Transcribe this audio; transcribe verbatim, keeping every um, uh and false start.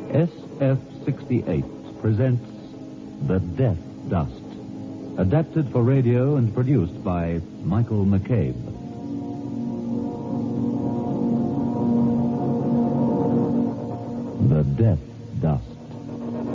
S F sixty-eight presents The Death Dust, adapted for radio and produced by Michael McCabe. The Death